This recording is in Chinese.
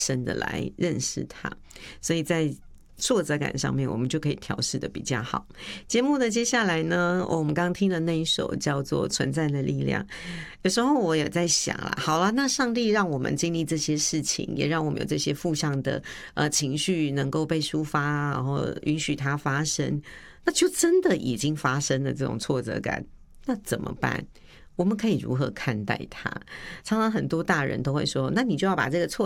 深的来认识它，所以在挫折感上面我们就可以调试的比较好。节目的接下来呢，我们刚刚听的那一首叫做《存在的力量》。有时候我也在想啦，好啦，那上帝让我们经历这些事情，也让我们有这些负向的情绪能够被抒发，然后允许它发生，那就真的已经发生了这种挫折感，那怎么办？我们可以如何看待它？常常很多大人都会说，那你就要把这个挫